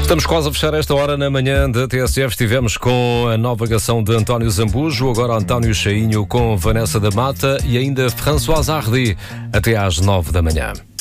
Estamos quase a fechar esta hora na manhã da TSF. Estivemos com a nova canção de António Zambujo, agora António Cheinho com Vanessa da Mata e ainda Françoise Hardy até às 9 da manhã.